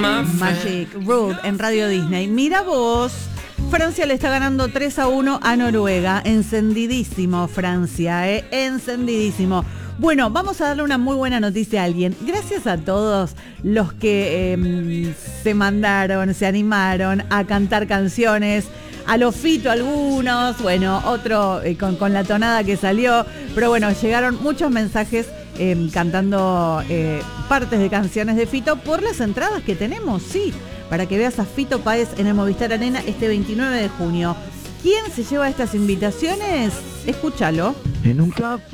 Magic Road en Radio Disney. Mira vos, Francia le está ganando 3-1 a Noruega. Encendidísimo Francia, encendidísimo. Bueno, vamos a darle una muy buena noticia a alguien. Gracias a todos los que se animaron a cantar canciones. A los Fito algunos, bueno, otro con la tonada que salió. Pero bueno, llegaron muchos mensajes cantando partes de canciones de Fito por las entradas que tenemos, sí. Para que veas a Fito Páez en el Movistar Arena este 29 de junio. ¿Quién se lleva estas invitaciones? Escúchalo. En un café.